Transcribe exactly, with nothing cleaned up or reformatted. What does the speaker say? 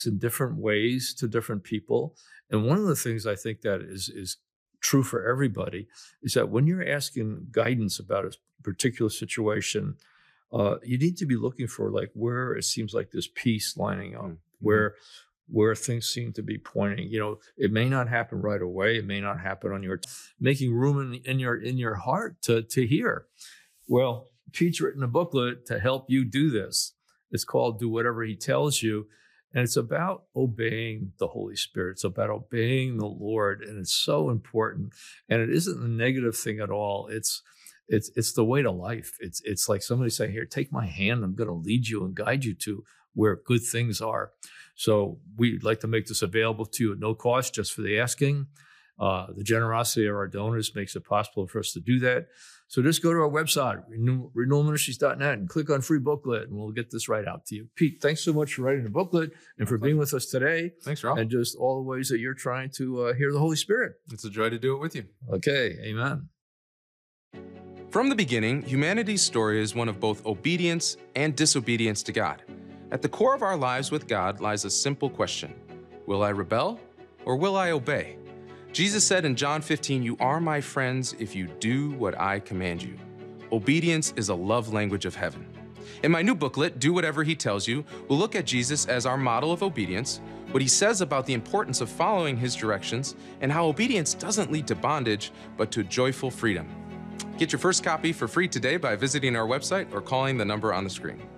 in different ways to different people. And one of the things I think that is, is true for everybody is that when you're asking guidance about a particular situation, uh, you need to be looking for like where it seems like there's peace lining up, mm-hmm. where where things seem to be pointing. You know, it may not happen right away. It may not happen on your t- making room in, in your in your heart to to hear. Well, Pete's written a booklet to help you do this. It's called Do Whatever He Tells You. And it's about obeying the Holy Spirit. It's about obeying the Lord. And it's so important. And it isn't a negative thing at all. It's it's it's the way to life. It's it's like somebody saying, here, take my hand. I'm going to lead you and guide you to where good things are. So we'd like to make this available to you at no cost, just for the asking. Uh, the generosity of our donors makes it possible for us to do that. So just go to our website, renewal ministries dot net, and click on free booklet, and we'll get this right out to you. Pete, thanks so much for writing the booklet and for being with us today. Thanks, Rob. And just all the ways that you're trying to uh, hear the Holy Spirit. It's a joy to do it with you. Okay, amen. From the beginning, humanity's story is one of both obedience and disobedience to God. At the core of our lives with God lies a simple question: will I rebel or will I obey? Jesus said in John fifteen, "You are my friends if you do what I command you." Obedience is a love language of heaven. In my new booklet, Do Whatever He Tells You, we'll look at Jesus as our model of obedience, what he says about the importance of following his directions, and how obedience doesn't lead to bondage, but to joyful freedom. Get your first copy for free today by visiting our website or calling the number on the screen.